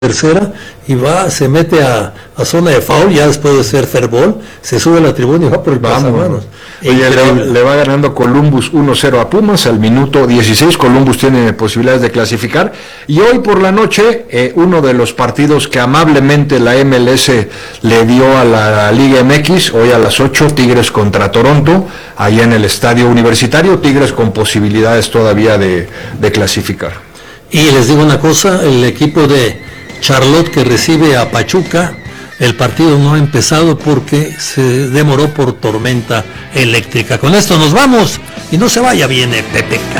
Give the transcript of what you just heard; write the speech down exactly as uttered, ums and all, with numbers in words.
tercera y va, se mete a, a zona de foul, ya después de ser fairball, se sube a la tribuna y va por el pasamanos. Oye, le, le va ganando Columbus uno cero a Pumas al minuto dieciséis. Columbus tiene posibilidades de clasificar. Y hoy por la noche, eh, uno de los partidos que amablemente la M L S le dio a la Liga M X, hoy a las ocho, Tigres contra Toronto, allá en el Estadio Universitario. Tigres con posibilidades todavía de, de clasificar. Y les digo una cosa, el equipo de Charlotte que recibe a Pachuca, el partido no ha empezado porque se demoró por tormenta eléctrica. Con esto nos vamos y no se vaya, viene Pepe K.